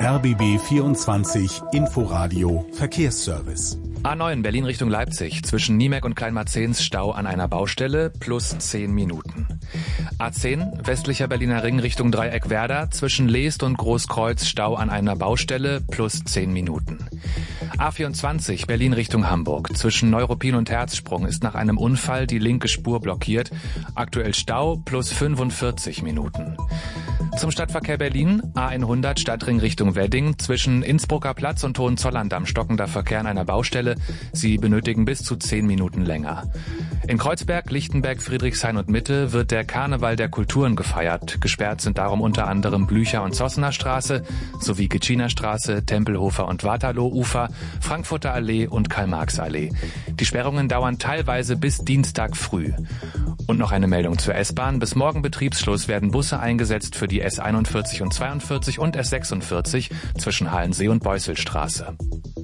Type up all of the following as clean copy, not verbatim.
RBB 24 Inforadio Verkehrsservice. A9 Berlin Richtung Leipzig. Zwischen Niemek und Kleinmarzens Stau an einer Baustelle plus 10 Minuten. A10 westlicher Berliner Ring Richtung Dreieck Werder. Zwischen Leest und Großkreuz Stau an einer Baustelle plus 10 Minuten. A24 Berlin Richtung Hamburg. Zwischen Neuruppin und Herzsprung ist nach einem Unfall die linke Spur blockiert. Aktuell Stau plus 45 Minuten. Zum Stadtverkehr Berlin, A100 Stadtring Richtung Wedding, zwischen Innsbrucker Platz und Hohenzollern-Damm stockender Verkehr an einer Baustelle. Sie benötigen bis zu 10 Minuten länger. In Kreuzberg, Lichtenberg, Friedrichshain und Mitte wird der Karneval der Kulturen gefeiert. Gesperrt sind darum unter anderem Blücher- und Zossener Straße sowie Gitschiner Straße, Tempelhofer und Waterloo-Ufer, Frankfurter Allee und Karl-Marx-Allee. Die Sperrungen dauern teilweise bis Dienstag früh. Und noch eine Meldung zur S-Bahn. Bis morgen Betriebsschluss werden Busse eingesetzt für die S41 und 42 und S46 zwischen Halensee und Beusselstraße.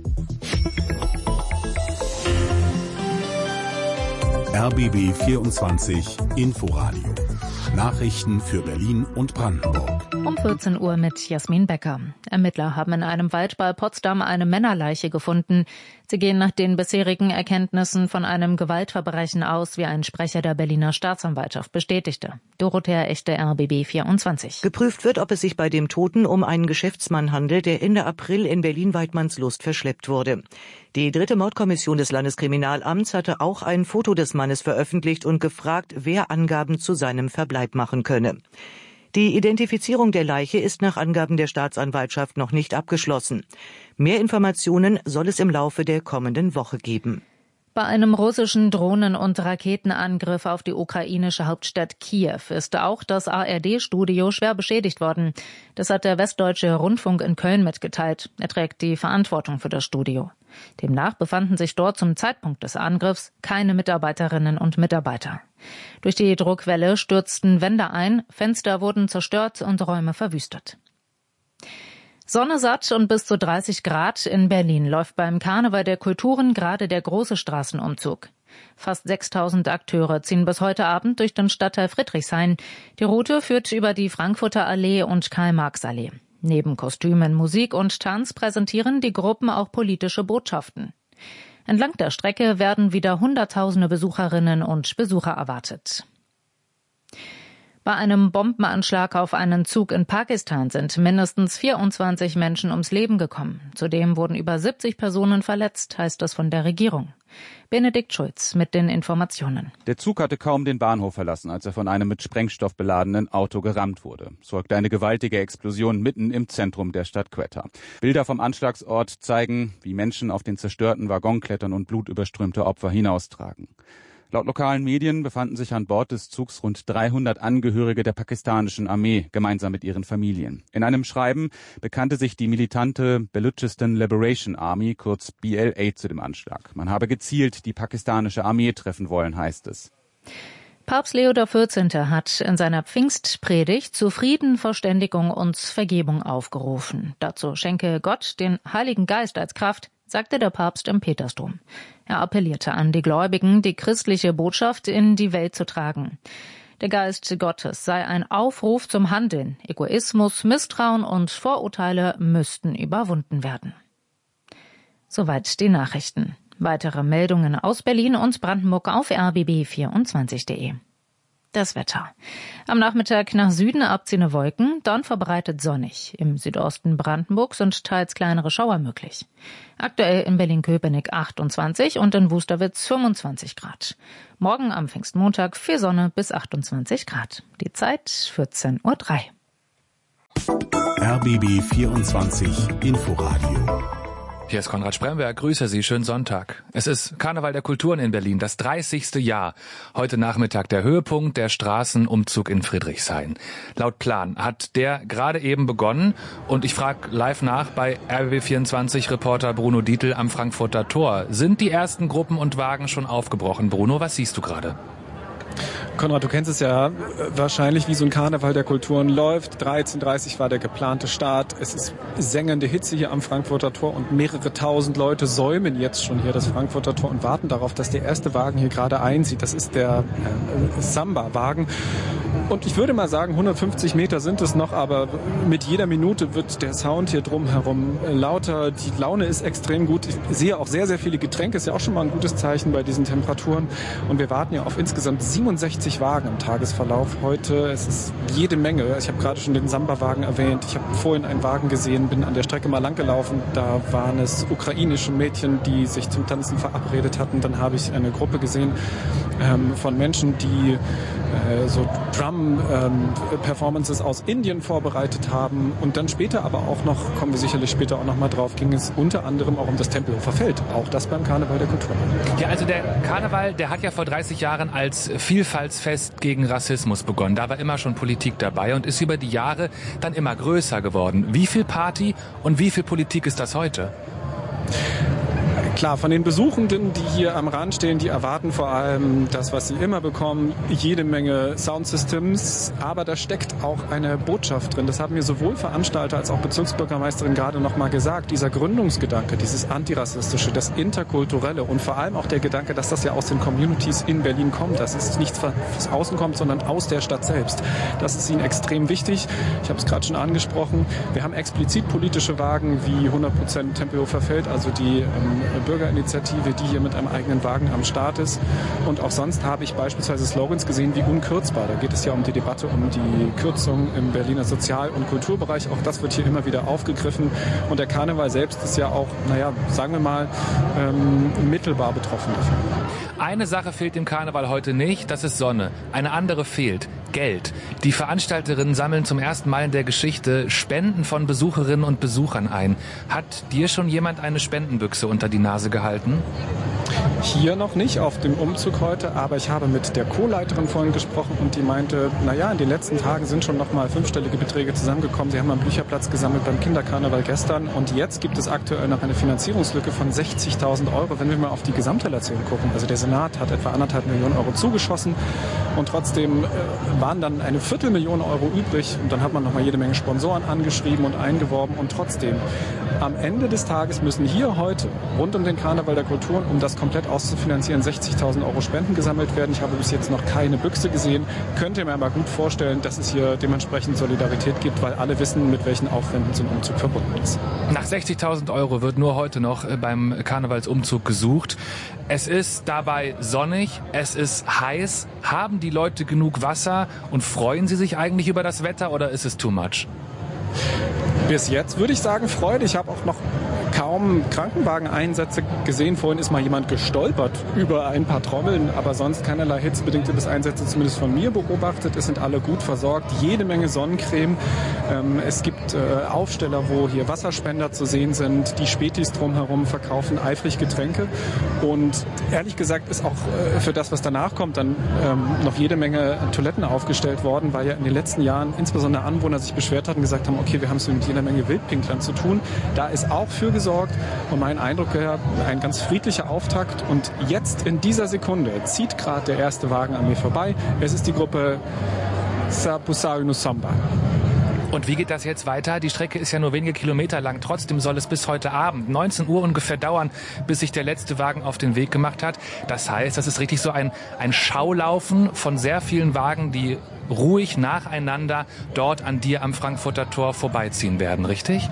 RBB 24 Inforadio. Nachrichten für Berlin und Brandenburg. Um 14 Uhr mit Jasmin Becker. Ermittler haben in einem Wald bei Potsdam eine Männerleiche gefunden. Sie gehen nach den bisherigen Erkenntnissen von einem Gewaltverbrechen aus, wie ein Sprecher der Berliner Staatsanwaltschaft bestätigte. Dorothea Echte, RBB 24. Geprüft wird, ob es sich bei dem Toten um einen Geschäftsmann handelt, der Ende April in Berlin-Waidmannslust verschleppt wurde. Die 3. Mordkommission des Landeskriminalamts hatte auch ein Foto des Mannes veröffentlicht und gefragt, wer Angaben zu seinem Verbleib machen könne. Die Identifizierung der Leiche ist nach Angaben der Staatsanwaltschaft noch nicht abgeschlossen. Mehr Informationen soll es im Laufe der kommenden Woche geben. Bei einem russischen Drohnen- und Raketenangriff auf die ukrainische Hauptstadt Kiew ist auch das ARD-Studio schwer beschädigt worden. Das hat der Westdeutsche Rundfunk in Köln mitgeteilt. Er trägt die Verantwortung für das Studio. Demnach befanden sich dort zum Zeitpunkt des Angriffs keine Mitarbeiterinnen und Mitarbeiter. Durch die Druckwelle stürzten Wände ein, Fenster wurden zerstört und Räume verwüstet. Sonne satt und bis zu 30 Grad in Berlin läuft beim Karneval der Kulturen gerade der große Straßenumzug. Fast 6.000 Akteure ziehen bis heute Abend durch den Stadtteil Friedrichshain. Die Route führt über die Frankfurter Allee und Karl-Marx-Allee. Neben Kostümen, Musik und Tanz präsentieren die Gruppen auch politische Botschaften. Entlang der Strecke werden wieder Hunderttausende Besucherinnen und Besucher erwartet. Bei einem Bombenanschlag auf einen Zug in Pakistan sind mindestens 24 Menschen ums Leben gekommen. Zudem wurden über 70 Personen verletzt, heißt es von der Regierung. Benedikt Schulz mit den Informationen. Der Zug hatte kaum den Bahnhof verlassen, als er von einem mit Sprengstoff beladenen Auto gerammt wurde. Es folgte eine gewaltige Explosion mitten im Zentrum der Stadt Quetta. Bilder vom Anschlagsort zeigen, wie Menschen auf den zerstörten Waggon klettern und blutüberströmte Opfer hinaustragen. Laut lokalen Medien befanden sich an Bord des Zugs rund 300 Angehörige der pakistanischen Armee, gemeinsam mit ihren Familien. In einem Schreiben bekannte sich die militante Baluchistan Liberation Army, kurz BLA, zu dem Anschlag. Man habe gezielt die pakistanische Armee treffen wollen, heißt es. Papst Leo XIV. Hat in seiner Pfingstpredigt zu Frieden, Verständigung und Vergebung aufgerufen. Dazu schenke Gott den Heiligen Geist als Kraft, sagte der Papst im Petersdom. Er appellierte an die Gläubigen, die christliche Botschaft in die Welt zu tragen. Der Geist Gottes sei ein Aufruf zum Handeln. Egoismus, Misstrauen und Vorurteile müssten überwunden werden. Soweit die Nachrichten. Weitere Meldungen aus Berlin und Brandenburg auf rbb24.de. Das Wetter. Am Nachmittag nach Süden abziehende Wolken, dann verbreitet sonnig. Im Südosten Brandenburgs sind teils kleinere Schauer möglich. Aktuell in Berlin-Köpenick 28 und in Wusterwitz 25 Grad. Morgen am Pfingstmontag viel Sonne bis 28 Grad. Die Zeit 14:03 Uhr. RBB 24 Inforadio. Hier ist Konrad Spremberg, grüße Sie, schönen Sonntag. Es ist Karneval der Kulturen in Berlin, das 30. Jahr. Heute Nachmittag der Höhepunkt, der Straßenumzug in Friedrichshain. Laut Plan hat der gerade eben begonnen und ich frage live nach bei RBB24-Reporter Bruno Dietl am Frankfurter Tor. Sind die ersten Gruppen und Wagen schon aufgebrochen? Bruno, was siehst du gerade? Konrad, du kennst es ja wahrscheinlich, wie so ein Karneval der Kulturen läuft. 13:30 Uhr war der geplante Start. Es ist sengende Hitze hier am Frankfurter Tor und mehrere tausend Leute säumen jetzt schon hier das Frankfurter Tor und warten darauf, dass der erste Wagen hier gerade einzieht. Das ist der Samba-Wagen. Und ich würde mal sagen, 150 Meter sind es noch, aber mit jeder Minute wird der Sound hier drumherum lauter. Die Laune ist extrem gut. Ich sehe auch sehr, sehr viele Getränke. Ist ja auch schon mal ein gutes Zeichen bei diesen Temperaturen. Und wir warten ja auf insgesamt 67 Wagen im Tagesverlauf heute. Es ist jede Menge. Ich habe gerade schon den Samba-Wagen erwähnt. Ich habe vorhin einen Wagen gesehen, bin an der Strecke mal lang gelaufen. Da waren es ukrainische Mädchen, die sich zum Tanzen verabredet hatten. Dann habe ich eine Gruppe gesehen von Menschen, die so Drum-Performances aus Indien vorbereitet haben. Und dann später aber auch noch, kommen wir sicherlich später auch noch mal drauf, ging es unter anderem auch um das Tempelhofer Feld. Auch das beim Karneval der Kultur. Ja, also der Karneval, der hat ja vor 30 Jahren als Vielfaltsfest gegen Rassismus begonnen. Da war immer schon Politik dabei und ist über die Jahre dann immer größer geworden. Wie viel Party und wie viel Politik ist das heute? Klar, von den Besuchenden, die hier am Rand stehen, die erwarten vor allem das, was sie immer bekommen, jede Menge Soundsystems, aber da steckt auch eine Botschaft drin. Das haben mir sowohl Veranstalter als auch Bezirksbürgermeisterin gerade noch mal gesagt. Dieser Gründungsgedanke, dieses Antirassistische, das Interkulturelle und vor allem auch der Gedanke, dass das ja aus den Communities in Berlin kommt, dass es nicht von außen kommt, sondern aus der Stadt selbst. Das ist ihnen extrem wichtig. Ich habe es gerade schon angesprochen. Wir haben explizit politische Wagen wie 100% Tempelhofer Feld, also die Bürgerinitiative, die hier mit einem eigenen Wagen am Start ist. Und auch sonst habe ich beispielsweise Slogans gesehen wie unkürzbar. Da geht es ja um die Debatte um die Kürzung im Berliner Sozial- und Kulturbereich. Auch das wird hier immer wieder aufgegriffen. Und der Karneval selbst ist ja auch, sagen wir mal, mittelbar betroffen davon. Eine Sache fehlt dem Karneval heute nicht, das ist Sonne. Eine andere fehlt, Geld. Die Veranstalterinnen sammeln zum ersten Mal in der Geschichte Spenden von Besucherinnen und Besuchern ein. Hat dir schon jemand eine Spendenbüchse unter die Nase gehalten? Hier noch nicht auf dem Umzug heute, aber ich habe mit der Co-Leiterin vorhin gesprochen und die meinte, in den letzten Tagen sind schon noch mal 5-stellige Beträge zusammengekommen. Sie haben am Bücherplatz gesammelt beim Kinderkarneval gestern und jetzt gibt es aktuell noch eine Finanzierungslücke von 60.000 Euro, wenn wir mal auf die Gesamtrelation gucken. Also der Senat hat etwa 1,5 Millionen Euro zugeschossen und trotzdem waren dann eine 250.000 Euro übrig und dann hat man noch mal jede Menge Sponsoren angeschrieben und eingeworben und trotzdem am Ende des Tages müssen hier heute rund um den Karneval der Kulturen, um das komplett auszufinanzieren, 60.000 Euro Spenden gesammelt werden. Ich habe bis jetzt noch keine Büchse gesehen. Könnte mir aber gut vorstellen, dass es hier dementsprechend Solidarität gibt, weil alle wissen, mit welchen Aufwänden so ein Umzug verbunden ist. Nach 60.000 Euro wird nur heute noch beim Karnevalsumzug gesucht. Es ist dabei sonnig, es ist heiß. Haben die Leute genug Wasser und freuen sie sich eigentlich über das Wetter oder ist es too much? Bis jetzt würde ich sagen Freude. Ich habe auch noch kaum Krankenwageneinsätze gesehen. Vorhin ist mal jemand gestolpert über ein paar Trommeln, aber sonst keinerlei hitzebedingte Einsätze, zumindest von mir beobachtet. Es sind alle gut versorgt, jede Menge Sonnencreme. Es gibt Aufsteller, wo hier Wasserspender zu sehen sind. Die Spätis drumherum verkaufen eifrig Getränke. Und ehrlich gesagt ist auch für das, was danach kommt, dann noch jede Menge Toiletten aufgestellt worden, weil ja in den letzten Jahren insbesondere Anwohner sich beschwert hatten und gesagt haben, okay, wir haben es mit jeder Menge Wildpinklern zu tun. Da ist auch für gesorgt. Und mein Eindruck wäre, ein ganz friedlicher Auftakt. Und jetzt in dieser Sekunde zieht gerade der erste Wagen an mir vorbei. Es ist die Gruppe Sapusau no Samba. Und wie geht das jetzt weiter? Die Strecke ist ja nur wenige Kilometer lang. Trotzdem soll es bis heute Abend, 19 Uhr ungefähr dauern, bis sich der letzte Wagen auf den Weg gemacht hat. Das heißt, das ist richtig so ein Schaulaufen von sehr vielen Wagen, die ruhig nacheinander dort an dir am Frankfurter Tor vorbeiziehen werden, richtig?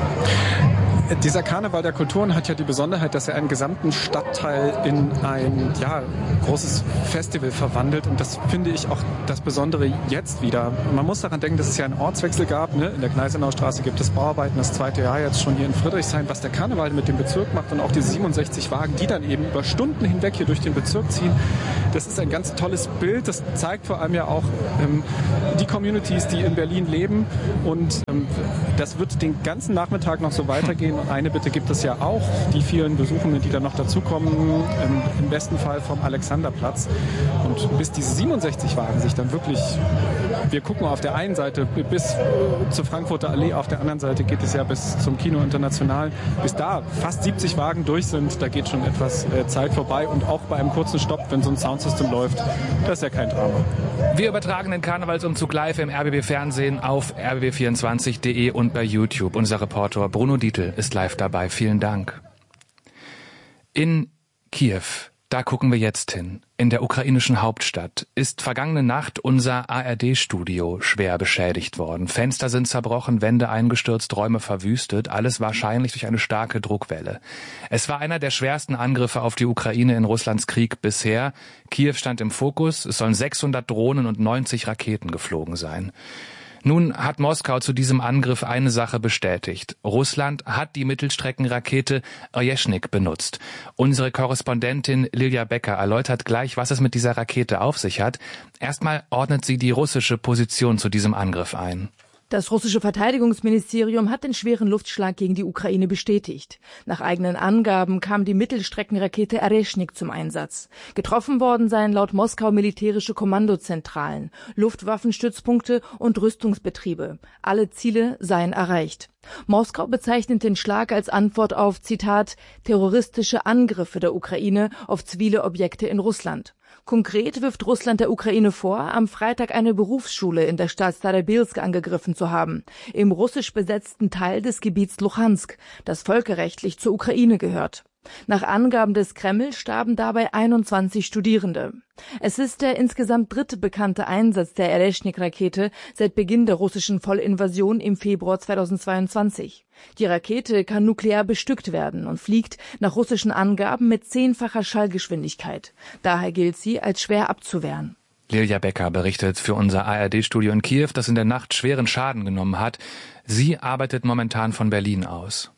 Dieser Karneval der Kulturen hat ja die Besonderheit, dass er einen gesamten Stadtteil in ein großes Festival verwandelt. Und das finde ich auch das Besondere jetzt wieder. Man muss daran denken, dass es ja einen Ortswechsel gab. Ne? In der Gneisenaustraße gibt es Bauarbeiten, das 2. Jahr jetzt schon hier in Friedrichshain. Was der Karneval mit dem Bezirk macht und auch diese 67 Wagen, die dann eben über Stunden hinweg hier durch den Bezirk ziehen, das ist ein ganz tolles Bild. Das zeigt vor allem ja auch die Communities, die in Berlin leben. Und das wird den ganzen Nachmittag noch so weitergehen. Und eine Bitte gibt es ja auch, die vielen Besuchenden, die dann noch dazukommen, im besten Fall vom Alexanderplatz. Und bis diese 67 Wagen sich dann wirklich, wir gucken auf der einen Seite bis zur Frankfurter Allee, auf der anderen Seite geht es ja bis zum Kino International. Bis da fast 70 Wagen durch sind, da geht schon etwas Zeit vorbei. Und auch bei einem kurzen Stopp, wenn so ein Soundsystem läuft, das ist ja kein Drama. Wir übertragen den Karnevalsumzug live im RBB-Fernsehen auf rbb24.de und bei YouTube. Unser Reporter Bruno Dietl ist live dabei. Vielen Dank. In Kiew Da gucken wir jetzt hin. In der ukrainischen Hauptstadt ist vergangene Nacht unser ARD-Studio schwer beschädigt worden. Fenster sind zerbrochen, Wände eingestürzt, Räume verwüstet. Alles wahrscheinlich durch eine starke Druckwelle. Es war einer der schwersten Angriffe auf die Ukraine in Russlands Krieg bisher. Kiew stand im Fokus. Es sollen 600 Drohnen und 90 Raketen geflogen sein. Nun hat Moskau zu diesem Angriff eine Sache bestätigt. Russland hat die Mittelstreckenrakete Oryezhnik benutzt. Unsere Korrespondentin Lilja Becker erläutert gleich, was es mit dieser Rakete auf sich hat. Erstmal ordnet sie die russische Position zu diesem Angriff ein. Das russische Verteidigungsministerium hat den schweren Luftschlag gegen die Ukraine bestätigt. Nach eigenen Angaben kam die Mittelstreckenrakete Oryezhnik zum Einsatz. Getroffen worden seien laut Moskau militärische Kommandozentralen, Luftwaffenstützpunkte und Rüstungsbetriebe. Alle Ziele seien erreicht. Moskau bezeichnet den Schlag als Antwort auf, Zitat, terroristische Angriffe der Ukraine auf zivile Objekte in Russland. Konkret wirft Russland der Ukraine vor, am Freitag eine Berufsschule in der Stadt Starobilsk angegriffen zu haben, im russisch besetzten Teil des Gebiets Luhansk, das völkerrechtlich zur Ukraine gehört. Nach Angaben des Kreml starben dabei 21 Studierende. Es ist der insgesamt dritte bekannte Einsatz der Oryezhnik-Rakete seit Beginn der russischen Vollinvasion im Februar 2022. Die Rakete kann nuklear bestückt werden und fliegt nach russischen Angaben mit 10-facher Schallgeschwindigkeit. Daher gilt sie als schwer abzuwehren. Lilja Becker berichtet für unser ARD-Studio in Kiew, das in der Nacht schweren Schaden genommen hat. Sie arbeitet momentan von Berlin aus.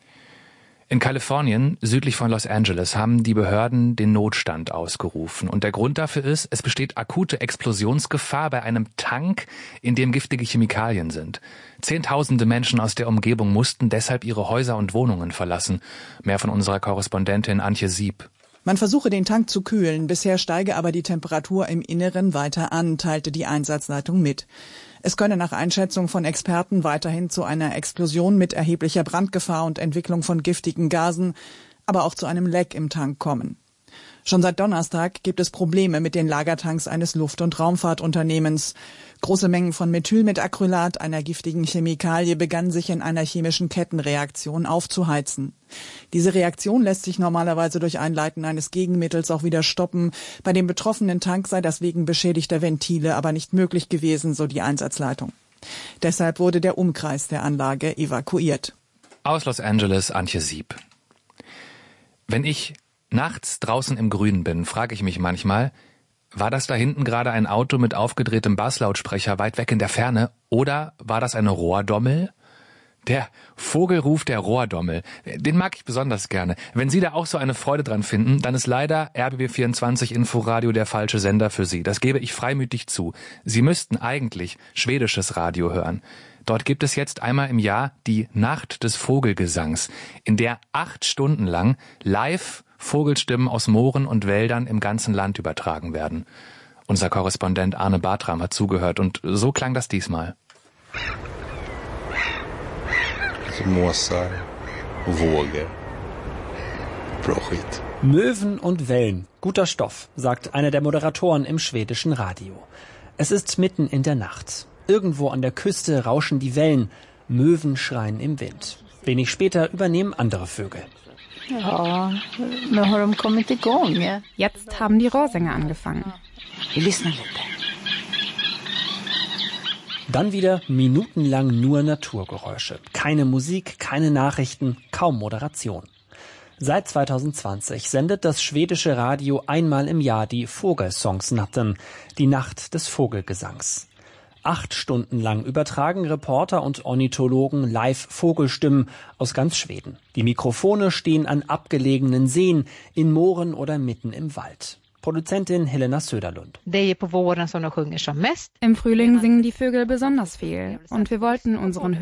In Kalifornien, südlich von Los Angeles, haben die Behörden den Notstand ausgerufen. Und der Grund dafür ist, es besteht akute Explosionsgefahr bei einem Tank, in dem giftige Chemikalien sind. Zehntausende Menschen aus der Umgebung mussten deshalb ihre Häuser und Wohnungen verlassen. Mehr von unserer Korrespondentin Antje Sieb. Man versuche, den Tank zu kühlen. Bisher steige aber die Temperatur im Inneren weiter an, teilte die Einsatzleitung mit. Es könne nach Einschätzung von Experten weiterhin zu einer Explosion mit erheblicher Brandgefahr und Entwicklung von giftigen Gasen, aber auch zu einem Leck im Tank kommen. Schon seit Donnerstag gibt es Probleme mit den Lagertanks eines Luft- und Raumfahrtunternehmens. Große Mengen von Methylmetacrylat, einer giftigen Chemikalie, begannen sich in einer chemischen Kettenreaktion aufzuheizen. Diese Reaktion lässt sich normalerweise durch Einleiten eines Gegenmittels auch wieder stoppen. Bei dem betroffenen Tank sei das wegen beschädigter Ventile aber nicht möglich gewesen, so die Einsatzleitung. Deshalb wurde der Umkreis der Anlage evakuiert. Aus Los Angeles, Antje Sieb. Wenn ich nachts draußen im Grünen bin, frage ich mich manchmal, war das da hinten gerade ein Auto mit aufgedrehtem Basslautsprecher weit weg in der Ferne oder war das eine Rohrdommel? Der Vogelruf der Rohrdommel, den mag ich besonders gerne. Wenn Sie da auch so eine Freude dran finden, dann ist leider RBB24 Inforadio der falsche Sender für Sie. Das gebe ich freimütig zu. Sie müssten eigentlich schwedisches Radio hören. Dort gibt es jetzt einmal im Jahr die Nacht des Vogelgesangs, in der 8 Stunden lang live Vogelstimmen aus Mooren und Wäldern im ganzen Land übertragen werden. Unser Korrespondent Arne Bartram hat zugehört und so klang das diesmal. Måsar, Vågel, bra Skit. Möwen und Wellen, guter Stoff, sagt einer der Moderatoren im schwedischen Radio. Es ist mitten in der Nacht. Irgendwo an der Küste rauschen die Wellen, Möwen schreien im Wind. Wenig später übernehmen andere Vögel. Ja, nu har de kommit igång. Jetzt haben die Rohrsänger angefangen. Wir lyssnar lite. Dann wieder minutenlang nur Naturgeräusche. Keine Musik, keine Nachrichten, kaum Moderation. Seit 2020 sendet das schwedische Radio einmal im Jahr die Vogelsångsnatten, die Nacht des Vogelgesangs. 8 Stunden lang übertragen Reporter und Ornithologen live Vogelstimmen aus ganz Schweden. Die Mikrofone stehen an abgelegenen Seen, in Mooren oder mitten im Wald. Produzentin Helena Söderlund. Im Frühling singen die Vögel besonders viel und wir wollten unseren